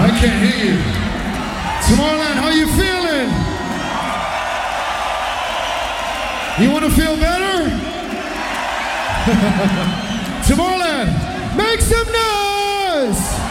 I can't hear you. Tomorrowland, how you feeling? You want to feel better? Tomorrowland, make some noise!